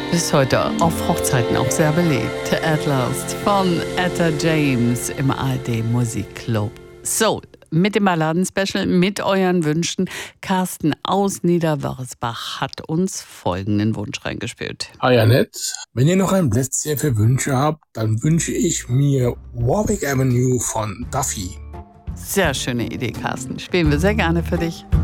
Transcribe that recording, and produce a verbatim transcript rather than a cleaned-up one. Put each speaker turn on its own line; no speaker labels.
Bis heute auf Hochzeiten auch sehr beliebt. At Last von Etta James im A R D Musikclub. So, mit dem Balladen-Special, mit euren Wünschen. Carsten aus Niederwörsbach hat uns folgenden Wunsch reingespielt.
Hi Annette, wenn ihr noch ein Plätzchen für Wünsche habt, dann wünsche ich mir Warwick Avenue von Duffy.
Sehr schöne Idee, Carsten. Spielen wir sehr gerne für dich.